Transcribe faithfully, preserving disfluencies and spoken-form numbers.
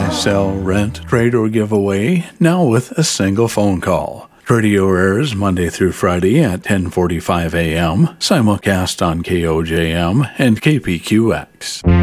buy, sell, rent, trade, or give away, now with a single phone call. Radio airs Monday through Friday at ten forty-five a.m., simulcast on K O J M and K P Q X.